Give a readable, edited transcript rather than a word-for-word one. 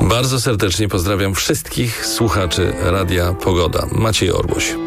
Bardzo serdecznie pozdrawiam wszystkich słuchaczy Radia Pogoda. Maciej Orłoś.